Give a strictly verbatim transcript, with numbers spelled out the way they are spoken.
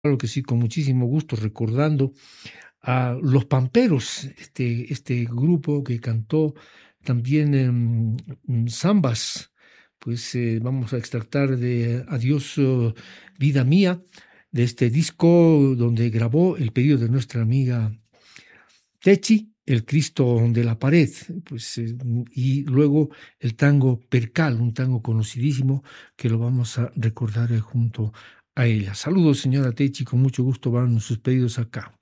Claro que sí, con muchísimo gusto, recordando a Los Pamperos, este, este grupo que cantó también em, mm, zambas. Pues eh, vamos a extractar de Adiós, oh, vida mía, de este disco donde grabó el pedido de nuestra amiga Techi, el Cristo de la pared, pues, eh, y luego el tango Percal, un tango conocidísimo que lo vamos a recordar eh, junto a ella. Saludos, señora Techi, con mucho gusto van sus pedidos acá.